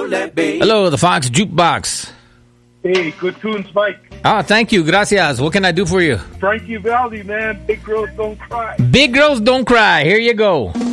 Hello, the Fox Jukebox. Hey, good tunes, Mike. Oh, thank you. Gracias. What can I do for you? Frankie Valli, man. Big girls don't cry. Big girls don't cry. Here you go.